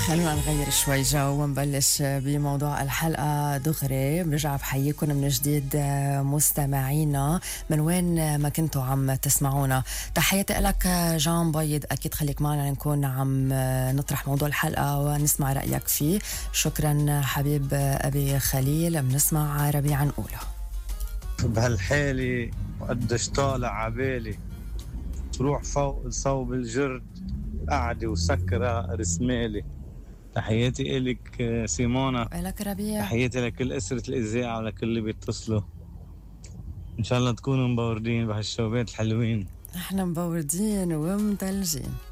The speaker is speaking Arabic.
خلونا نغير شوي جو ونبلش بموضوع الحلقة دغري. برجع بحييكم من جديد مستمعينا من وين ما كنتوا عم تسمعونا. تحياتي لك جان بيض، أكيد خليك معنا نكون عم نطرح موضوع الحلقة ونسمع رأيك فيه. شكرا حبيب أبي خليل. بنسمع ربيعا أولى. بهالحالي وقدش طالع عبالي، تروح فوق صوب الجرد قعدي وسكرة رسمالي. تحياتي إلك سيمونة، لك ربيع. تحياتي لكل أسرة الإذاعة ولكل اللي بيتصلوا. إن شاء الله تكونوا مبوردين بهالشوبات الحلوين. احنا مبوردين ومتلجين.